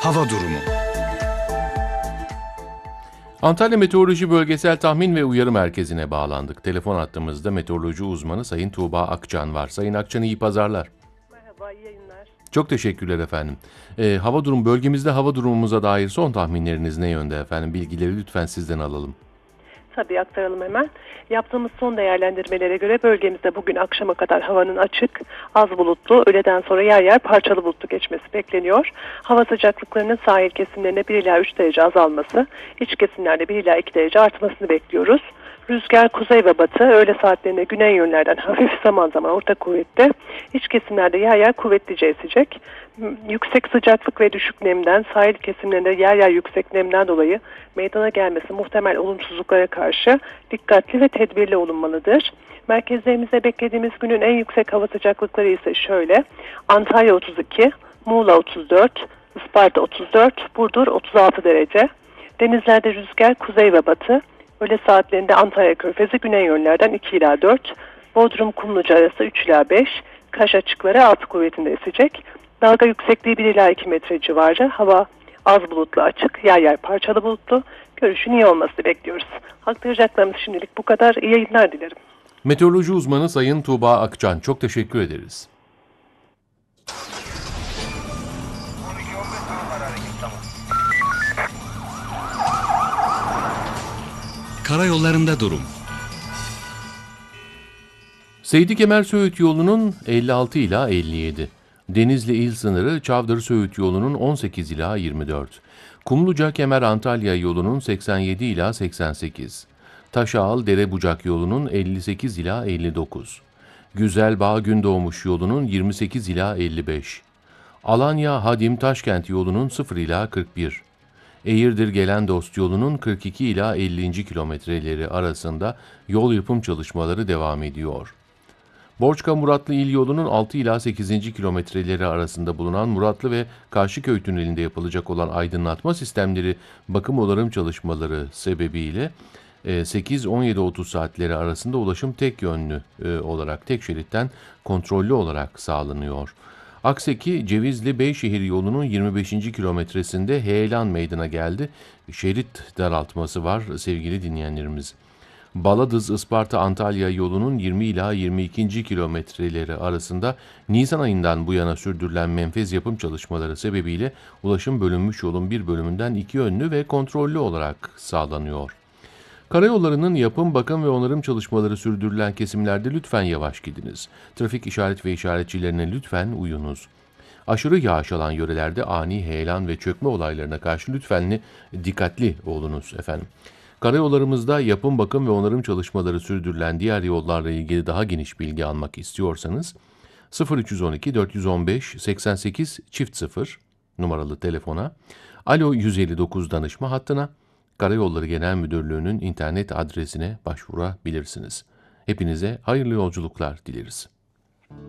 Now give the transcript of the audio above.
Hava durumu. Antalya Meteoroloji Bölgesel Tahmin ve Uyarı Merkezi'ne bağlandık. Telefon hattımızda meteoroloji uzmanı Sayın Tuğba Akçan var. Sayın Akçan, iyi pazarlar. Merhaba, iyi yayınlar. Çok teşekkürler efendim. Bölgemizde hava durumumuza dair son tahminleriniz ne yönde efendim? Bilgileri lütfen sizden alalım. Tabii aktaralım hemen. Yaptığımız son değerlendirmelere göre bölgemizde bugün akşama kadar havanın açık, az bulutlu, öğleden sonra yer yer parçalı bulutlu geçmesi bekleniyor. Hava sıcaklıklarının sahil kesimlerinde 1 ila 3 derece azalması, iç kesimlerde 1 ila 2 derece artmasını bekliyoruz. Rüzgar kuzey ve batı, öğle saatlerinde güney yönlerden hafif, zaman zaman orta kuvvette, iç kesimlerde yer yer kuvvetlice esecek. Yüksek sıcaklık ve düşük nemden, sahil kesimlerinde yer yer yüksek nemden dolayı meydana gelmesi muhtemel olumsuzluklara karşı dikkatli ve tedbirli olunmalıdır. Merkezlerimizde beklediğimiz günün en yüksek hava sıcaklıkları ise şöyle: Antalya 32, Muğla 34, Isparta 34, Burdur 36 derece. Denizlerde rüzgar kuzey ve batı, öğle saatlerinde Antalya Körfezi güney yönlerden 2 ila 4, Bodrum Kumluca arası 3 ila 5, Kaş açıkları 6 kuvvetinde esecek. Dalga yüksekliği 1 ila 2 metre civarı, hava az bulutlu açık, yer yer parçalı bulutlu. Görüşün iyi olmasını bekliyoruz. Aktaracaklarımız şimdilik bu kadar. İyi yayınlar dilerim. Meteoroloji uzmanı Sayın Tuğba Akçan, çok teşekkür ederiz. Karayollarında durum. Seydi Kemer Söğüt yolunun 56 ila 57. Denizli il sınırı Çavdar Söğüt yolunun 18 ila 24. Kumluca Kemer Antalya yolunun 87 ila 88. Taşağıl Derebucak yolunun 58 ila 59. Güzelbağ Gündoğmuş yolunun 28 ila 55. Alanya Hadim Taşkent yolunun 0 ila 41. Eğirdir Gelendost yolunun 42 ila 50. kilometreleri arasında yol yapım çalışmaları devam ediyor. Borçka Muratlı İl yolunun 6 ila 8. kilometreleri arasında bulunan Muratlı ve Karşıköy tünelinde yapılacak olan aydınlatma sistemleri bakım onarım çalışmaları sebebiyle 8-17.30 saatleri arasında ulaşım tek yönlü olarak tek şeritten kontrollü olarak sağlanıyor. Akseki Cevizli Beyşehir yolunun 25. kilometresinde heyelan meydana geldi. Şerit daraltması var sevgili dinleyenlerimiz. Baladız Isparta Antalya yolunun 20 ila 22. kilometreleri arasında Nisan ayından bu yana sürdürülen menfez yapım çalışmaları sebebiyle ulaşım bölünmüş yolun bir bölümünden iki yönlü ve kontrollü olarak sağlanıyor. Karayollarının yapım, bakım ve onarım çalışmaları sürdürülen kesimlerde lütfen yavaş gidiniz. Trafik işaret ve işaretçilerine lütfen uyunuz. Aşırı yağış alan yörelerde ani heyelan ve çökme olaylarına karşı lütfen dikkatli olunuz efendim. Karayollarımızda yapım, bakım ve onarım çalışmaları sürdürülen diğer yollarla ilgili daha geniş bilgi almak istiyorsanız 0312 415 88 0 numaralı telefona, Alo 159 danışma hattına, Karayolları Genel Müdürlüğü'nün internet adresine başvurabilirsiniz. Hepinize hayırlı yolculuklar dileriz.